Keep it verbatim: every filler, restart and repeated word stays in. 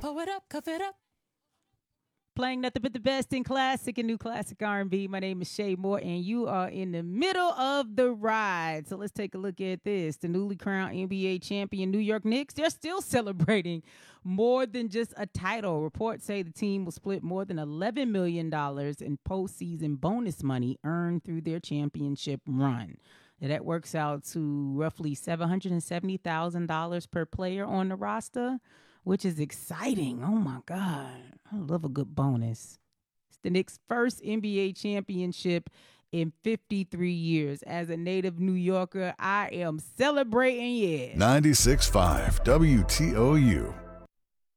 Pull it up, cuff it up. Playing nothing but the best in classic and new classic R and B. My name is Shay Moore, and you are in the middle of the ride. So let's take a look at this. The newly crowned N B A champion New York Knicks, they're still celebrating more than just a title. Reports say the team will split more than eleven million dollars in postseason bonus money earned through their championship run. Now, that works out to roughly seven hundred seventy thousand dollars per player on the roster, which is exciting. Oh, my God. I love a good bonus. It's the Knicks' first N B A championship in fifty-three years. As a native New Yorker, I am celebrating, yeah. ninety-six point five W T O U.